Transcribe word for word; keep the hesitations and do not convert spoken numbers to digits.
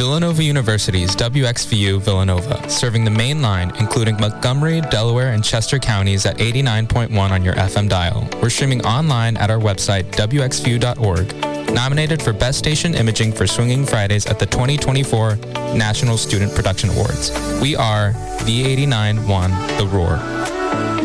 Villanova University's W X V U Villanova, serving the main line, including Montgomery, Delaware, and Chester counties at eighty-nine point one on your F M dial. We're streaming online at our website, w x v u dot org. Nominated for Best Station Imaging for Swinging Fridays at the twenty twenty-four National Student Production Awards. We are V eighty-nine point one The Roar.